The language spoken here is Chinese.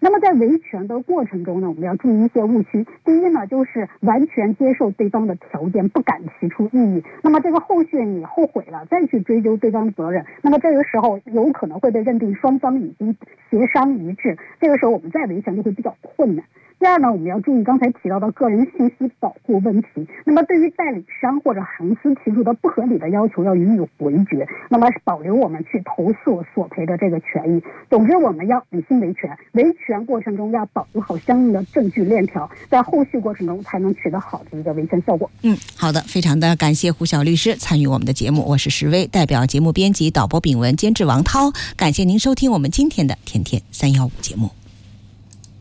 那么在维权的过程中呢，我们要注意一些误区。第一呢，就是完全接受对方的条件，不敢提出异议。那么这个后续你后悔了，再去追究对方的责任，那么这个时候有可能会被认定双方已经协商一致，这个时候我们再维权就会比较困难。第二呢，我们要注意刚才提到的个人信息保护问题。那么对于代理商或者公司提出的不合理的要求，要予以回绝，那么保留我们去投诉索赔的这个权益。总之，我们要理性维权，维权过程中要保留好相应的证据链条，在后续过程中才能取得好的一个维权效果。 好的，非常的感谢胡晓律师参与我们的节目，我是石薇，代表节目编辑导播炳文，监制王涛，感谢您收听我们今天的天天315节目。